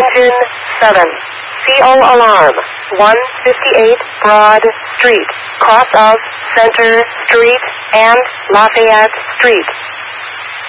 Engine 7. CO alarm. 158 Broad Street, cross of Center Street and Lafayette Street.